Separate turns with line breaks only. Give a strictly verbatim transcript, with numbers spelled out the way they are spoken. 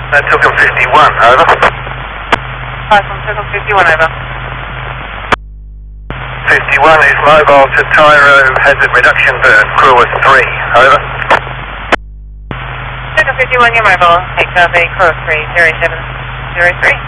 That took him fifty-one, over.
Five from Circle fifty-one, over.
fifty-one is mobile to Tyro, hazard reduction burn, crew is three, over.
Circle fifty-one, you're mobile, take uh, the crew of three, zero seven zero three.